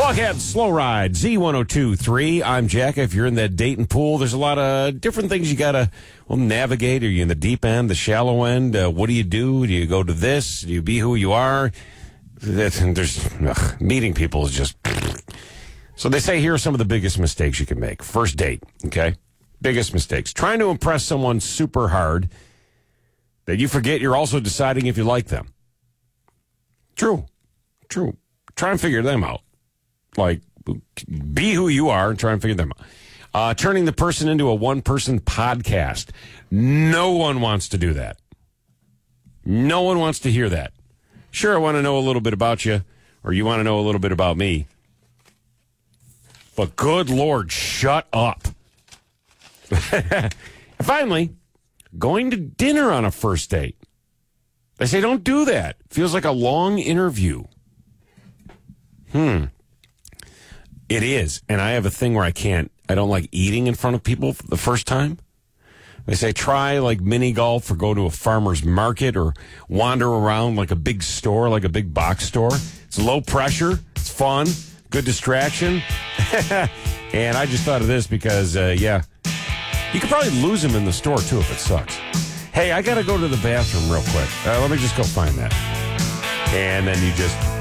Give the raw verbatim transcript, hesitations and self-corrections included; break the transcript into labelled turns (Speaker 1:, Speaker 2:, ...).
Speaker 1: Doghead Slow Ride, Z ten twenty-three. I'm Jack. If you're in that Dayton pool, there's a lot of different things you got to well, navigate. Are you in the deep end, the shallow end? Uh, what do you do? Do you go to this? Do you be who you are? There's ugh, meeting people is just... So they say here are some of the biggest mistakes you can make. First date, okay? Biggest mistakes. Trying to impress someone super hard that you forget you're also deciding if you like them. True. True. Try and figure them out. Like, be who you are and try and figure them out. Uh, turning the person into a one-person podcast. No one wants to do that. No one wants to hear that. Sure, I want to know a little bit about you, or you want to know a little bit about me. But good Lord, shut up. Finally, going to dinner on a first date. They say don't do that. Feels like a long interview. Hmm. It is. And I have a thing where I can't, I don't like eating in front of people the first time. They say try like mini golf or go to a farmer's market or wander around like a big store, like a big box store. It's low pressure. It's fun. Good distraction. And I just thought of this because, uh, yeah, you could probably lose them in the store, too, if it sucks. Hey, I got to go to the bathroom real quick. Uh, let me just go find that. And then you just